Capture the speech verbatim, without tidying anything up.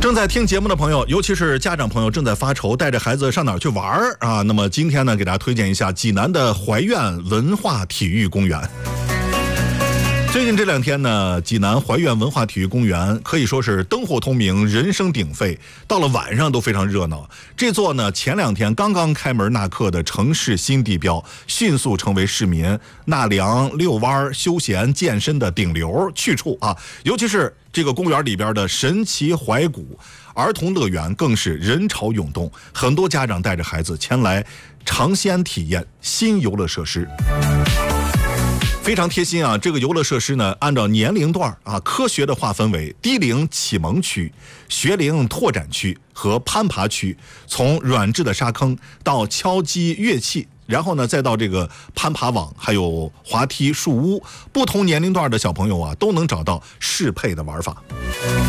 正在听节目的朋友，尤其是家长朋友正在发愁带着孩子上哪儿去玩啊？那么今天呢，给大家推荐一下济南的怀苑文化体育公园。最近这两天呢，济南怀苑文化体育公园可以说是灯火通明，人声鼎沸，到了晚上都非常热闹。这座呢，前两天刚刚开门纳客的城市新地标，迅速成为市民纳凉、遛弯、休闲、健身的顶流去处啊！尤其是这个公园里边的神奇怀古儿童乐园更是人潮涌动，很多家长带着孩子前来尝鲜体验新游乐设施。非常贴心啊！这个游乐设施呢，按照年龄段啊，科学的划分为低龄启蒙区、学龄拓展区和攀爬区。从软质的沙坑到敲击乐器，然后呢，再到这个攀爬网，还有滑梯、树屋，不同年龄段的小朋友啊，都能找到适配的玩法。